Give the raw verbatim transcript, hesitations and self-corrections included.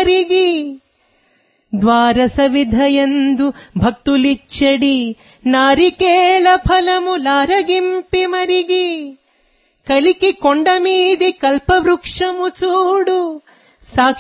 మరిగి ద్వారస విధయందు భక్తులిచ్చడి నారికేళ ఫలములారగింపి మరిగి కలికి కొండమీది కల్పవృక్షము చూడు